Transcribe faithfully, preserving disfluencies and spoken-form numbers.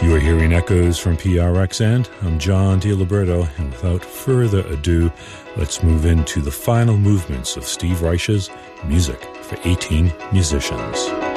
You are hearing echoes from P R X, and I'm John DiLiberto, and without further ado, let's move into the final movements of Steve Reich's Music for eighteen Musicians.